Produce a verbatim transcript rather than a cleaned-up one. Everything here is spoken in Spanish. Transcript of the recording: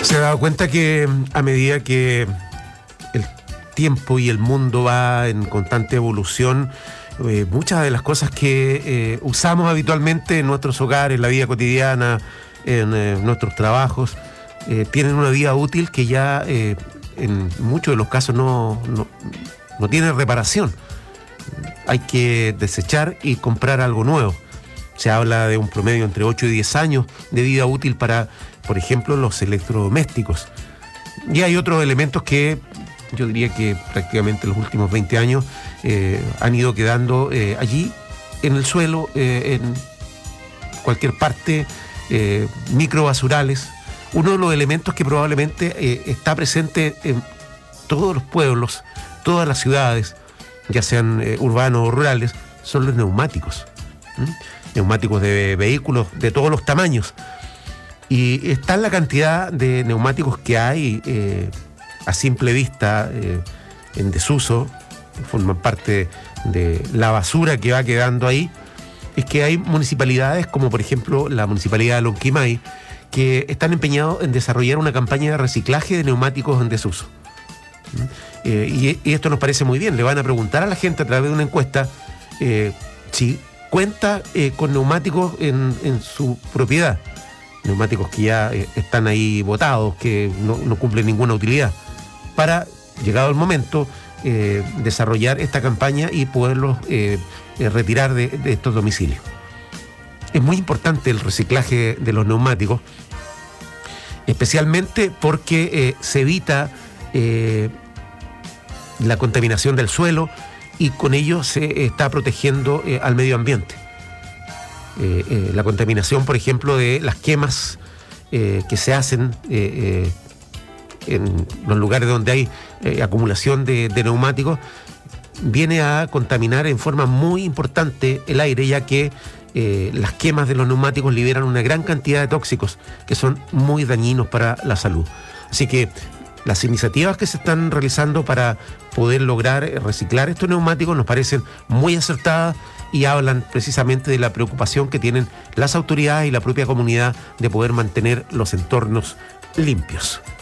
Se ha dado cuenta que a medida que el tiempo y el mundo va en constante evolución, eh, muchas de las cosas que eh, usamos habitualmente en nuestros hogares, en la vida cotidiana, en eh, nuestros trabajos, eh, tienen una vida útil que ya eh, en muchos de los casos no, no, no tiene reparación. Hay que desechar y comprar algo nuevo. Se habla de un promedio entre ocho y diez años de vida útil para, por ejemplo, los electrodomésticos. Y hay otros elementos que yo diría que prácticamente los últimos veinte años eh, han ido quedando eh, allí, en el suelo, eh, en cualquier parte, eh, microbasurales. Uno de los elementos que probablemente eh, está presente en todos los pueblos, todas las ciudades, ya sean eh, urbanos o rurales, son los neumáticos. ¿Mm? Neumáticos de vehículos de todos los tamaños. Y está la cantidad de neumáticos que hay eh, a simple vista eh, en desuso, forman parte de la basura que va quedando ahí. Es que hay municipalidades como por ejemplo la municipalidad de Lonquimay que están empeñados en desarrollar una campaña de reciclaje de neumáticos en desuso. ¿Mm? Eh, y, y esto nos parece muy bien. Le van a preguntar a la gente a través de una encuesta eh, si cuenta eh, con neumáticos en, en su propiedad, neumáticos que ya eh, están ahí botados, que no, no cumplen ninguna utilidad, para, llegado el momento, eh, desarrollar esta campaña y poderlos eh, eh, retirar de, de estos domicilios. Es muy importante el reciclaje de los neumáticos, especialmente porque eh, se evita eh, la contaminación del suelo, y con ello se está protegiendo eh, al medio ambiente. Eh, eh, la contaminación, por ejemplo, de las quemas eh, que se hacen eh, eh, en los lugares donde hay eh, acumulación de, de neumáticos, viene a contaminar en forma muy importante el aire, ya que eh, las quemas de los neumáticos liberan una gran cantidad de tóxicos que son muy dañinos para la salud. Así que las iniciativas que se están realizando para poder lograr reciclar estos neumáticos nos parecen muy acertadas y hablan precisamente de la preocupación que tienen las autoridades y la propia comunidad de poder mantener los entornos limpios.